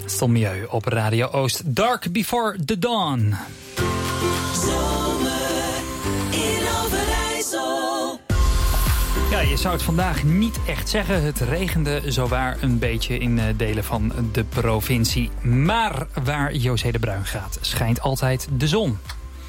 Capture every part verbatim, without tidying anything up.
Stelmieu op Radio Oost. Dark Before the Dawn. Zomer in Overijssel. Ja, je zou het vandaag niet echt zeggen. Het regende zowaar een beetje in delen van de provincie. Maar waar José de Bruin gaat, schijnt altijd de zon.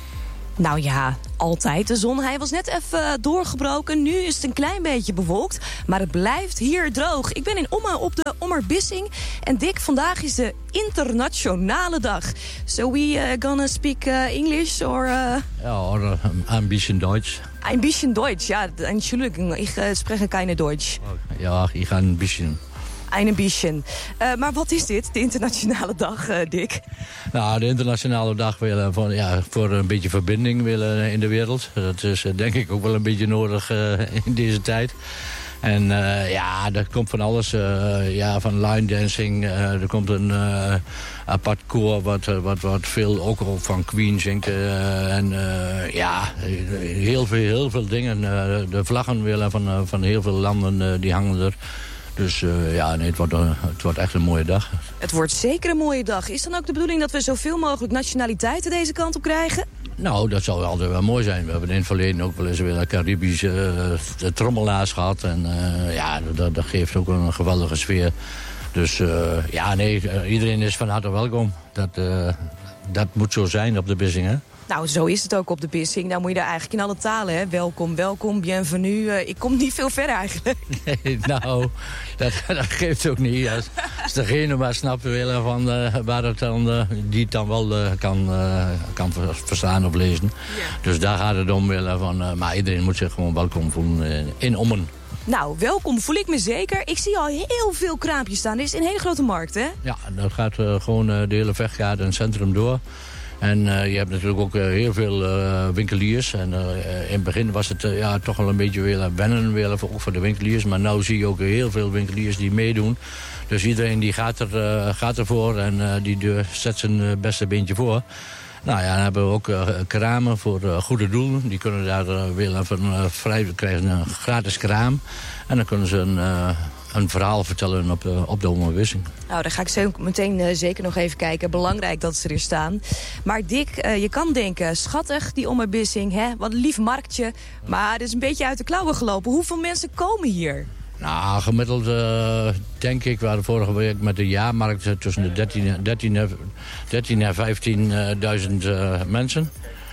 Nou ja, altijd de zon. Hij was net even doorgebroken. Nu is het een klein beetje bewolkt. Maar het blijft hier droog. Ik ben in Omma op de Ommarbissing. En Dick, vandaag is de internationale dag. So we uh, gonna speak uh, English or... Uh... Ja, or uh, ein bisschen Deutsch. Ein bisschen Deutsch, ja. Entschuldigung, ich uh, spreche keine Deutsch. Ja, ich ein bisschen. Ein bisschen. Uh, maar wat is dit, de internationale dag, uh, Dick? Nou, de internationale dag willen van, ja, voor een beetje verbinding willen in de wereld. Dat is uh, denk ik ook wel een beetje nodig uh, in deze tijd. En uh, ja, er komt van alles. Uh, ja, van line dancing. Uh, er komt een uh, apart koor wat, wat, wat veel ook al van Queen zingt. Uh, en uh, ja, heel veel, heel veel dingen. Uh, de vlaggen willen van, uh, van heel veel landen uh, die hangen er. Dus uh, ja, nee, het, wordt, uh, het wordt echt een mooie dag. Het wordt zeker een mooie dag. Is dan ook de bedoeling dat we zoveel mogelijk nationaliteiten deze kant op krijgen? Nou, dat zou altijd wel mooi zijn. We hebben in het verleden ook wel eens weer Caribische uh, trommelaars gehad. En uh, ja, dat, dat geeft ook een geweldige sfeer. Dus uh, ja, nee, uh, iedereen is van harte welkom. Dat, uh, dat moet zo zijn op de Bissing, hè? Nou, zo is het ook op de Bissing. Nou moet je daar eigenlijk in alle talen, hè. Welkom, welkom, bienvenue. Uh, ik kom niet veel verder eigenlijk. Nee, nou, dat, dat geeft ook niet. Als, als degene maar snapt willen van uh, waar het dan, uh, die het dan wel uh, kan, uh, kan verstaan of lezen. Ja. Dus daar gaat het om willen van. Uh, maar iedereen moet zich gewoon welkom voelen uh, in Ommen. Nou, welkom voel ik me zeker. Ik zie al heel veel kraampjes staan. Dit is een hele grote markt, hè? Ja, dat gaat uh, gewoon uh, de hele Vechtgaard en het centrum door. En uh, je hebt natuurlijk ook uh, heel veel uh, winkeliers. En uh, in het begin was het uh, ja, toch wel een beetje willen wennen, willen voor, ook voor de winkeliers. Maar nu zie je ook heel veel winkeliers die meedoen. Dus iedereen die gaat, er, uh, gaat ervoor en uh, die uh, zet zijn uh, beste beentje voor. Nou ja, dan hebben we ook uh, kramen voor uh, goede doelen. Die kunnen daar uh, willen van uh, vrij krijgen een gratis kraam. En dan kunnen ze een... Uh, een verhaal vertellen op de, op de Ommarbissing. Nou, daar ga ik zo meteen uh, zeker nog even kijken. Belangrijk dat ze er staan. Maar Dick, uh, je kan denken, schattig die Ommarbissing, hè? Wat een lief marktje. Maar het is een beetje uit de klauwen gelopen. Hoeveel mensen komen hier? Nou, gemiddeld uh, denk ik, we hadden vorige week met de jaarmarkt tussen de dertien en vijftienduizend uh, mensen.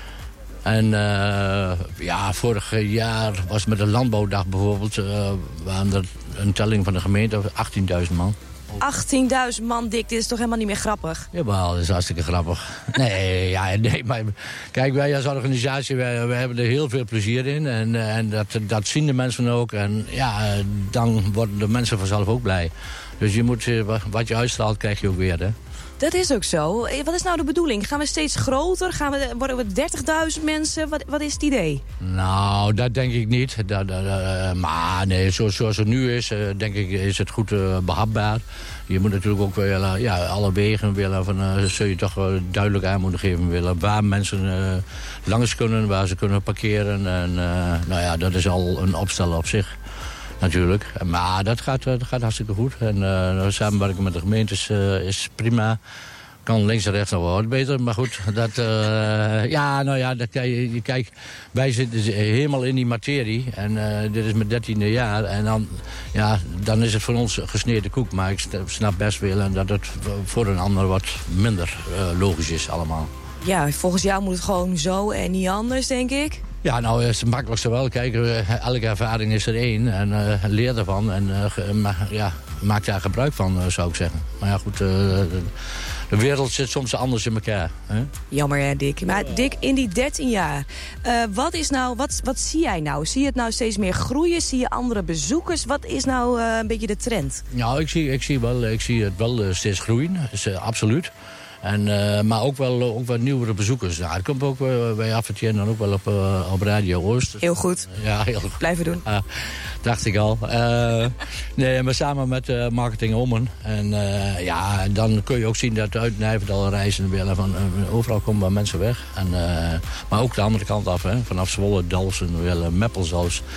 En uh, ja, vorig jaar was met de landbouwdag bijvoorbeeld, uh, waren er een telling van de gemeente achttienduizend man. achttienduizend man, Dick, dit is toch helemaal niet meer grappig? Jawel, dat is hartstikke grappig. Nee, ja, nee, maar kijk, wij als organisatie, wij, wij hebben er heel veel plezier in. En, en dat, dat zien de mensen ook. En ja, dan worden de mensen vanzelf ook blij. Dus je moet, wat je uitstraalt, krijg je ook weer, hè. Dat is ook zo. Wat is nou de bedoeling? Gaan we steeds groter? Gaan we, worden we dertigduizend mensen? Wat, wat is het idee? Nou, dat denk ik niet. Dat, dat, uh, maar nee, zoals, zoals het nu is, uh, denk ik, is het goed uh, behapbaar. Je moet natuurlijk ook wel, uh, ja, alle wegen willen, van, uh, zul je toch uh, duidelijk aan moeten geven willen. Waar mensen uh, langs kunnen, waar ze kunnen parkeren. En uh, nou ja, dat is al een opstel op zich. Natuurlijk, maar dat gaat, dat gaat hartstikke goed. En uh, samenwerken met de gemeentes uh, is prima. Kan links en rechts nog wel wat beter, maar goed. Dat, uh, ja, nou ja, dat, je, kijk, wij zitten helemaal in die materie. En uh, dit is mijn dertiende jaar. En dan, ja, dan is het voor ons gesneden koek. Maar ik snap best wel dat het voor een ander wat minder uh, logisch is allemaal. Ja, volgens jou moet het gewoon zo en niet anders, denk ik. Ja, nou, het is het makkelijkste wel. Kijk, elke ervaring is er één. En uh, leer ervan. En uh, ma ja, maak daar gebruik van, uh, zou ik zeggen. Maar ja, goed, uh, de, de wereld zit soms anders in elkaar. Hè? Jammer, hè, Dick. Maar Dick, in die dertien jaar, uh, wat, is nou, wat, wat zie jij nou? Zie je het nou steeds meer groeien? Zie je andere bezoekers? Wat is nou uh, een beetje de trend? Nou, ik zie, ik zie, wel, ik zie het wel uh, steeds groeien. Dat is uh, absoluut. En, uh, maar ook wel, ook wel nieuwere bezoekers. Nou, het komt ook, uh, wij adverteren dan ook wel op, uh, op Radio Oost. Heel goed. Ja, heel goed. Blijven doen. Uh, dacht ik al. Uh, nee, maar samen met uh, Marketing Ommen. En uh, ja, dan kun je ook zien dat uit Nijverdal reizen willen. Van, uh, overal komen wel mensen weg. En, uh, maar ook de andere kant af. Hè, vanaf Zwolle, Dalfsen, willen Meppel zelfs.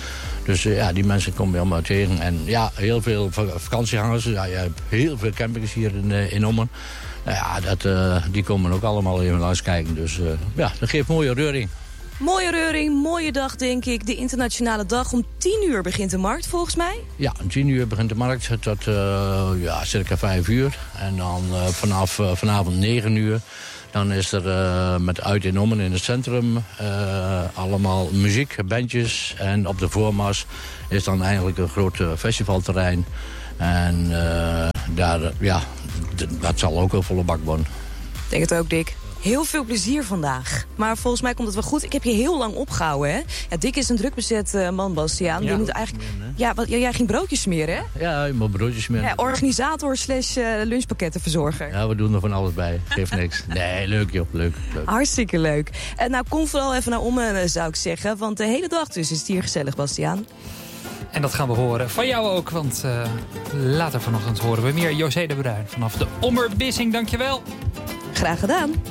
Dus uh, ja, die mensen komen je allemaal tegen. En ja, heel veel vakantiehangers. Ja, je hebt heel veel campings hier in, uh, in Ommen. Nou ja, dat, uh, die komen ook allemaal even langs kijken. Dus uh, ja, dat geeft mooie reuring. Mooie reuring, mooie dag denk ik. De internationale dag. Om tien uur begint de markt volgens mij. Ja, om tien uur begint de markt tot uh, ja, circa vijf uur. En dan uh, vanaf uh, vanavond negen uur... Dan is er uh, met Uit in Ommen in het centrum uh, allemaal muziek, bandjes. En op de voormars is dan eigenlijk een groot uh, festivalterrein. En uh, daar, ja, dat zal ook een volle bak worden. Ik denk het ook, Dick. Heel veel plezier vandaag. Maar volgens mij komt het wel goed. Ik heb je heel lang opgehouden, hè? Ja, Dick is een drukbezet uh, man, Bastiaan. Ja, je moet eigenlijk... ja, wat, ja, jij ging broodjes smeren, hè? Ja, je moet broodjes smeren. Ja, organisator slash uh, lunchpakkettenverzorger. Ja, we doen er van alles bij. Geeft niks. Nee, leuk joh. Leuk. leuk. Hartstikke leuk. Uh, nou, kom vooral even naar Ommen, uh, zou ik zeggen. Want de hele dag dus is het hier gezellig, Bastiaan. En dat gaan we horen. Van jou ook, want uh, later vanochtend horen we meer José de Bruin vanaf de Ommerbissing. Dankjewel. Graag gedaan.